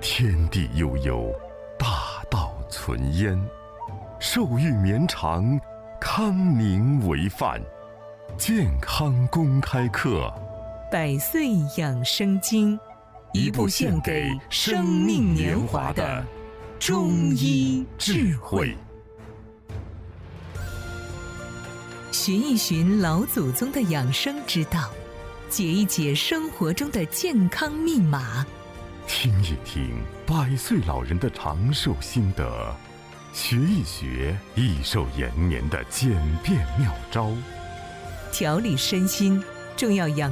天地悠悠，大道存焉。寿欲绵长，康宁为范。健康公开课， 百岁养生经， 一部献给生命年华的中医智慧。 寻一寻老祖宗的养生之道，解一解生活中的健康密码， 听一听百岁老人的长寿心得，学一学益寿延年的简便妙招， 调理身心，重要养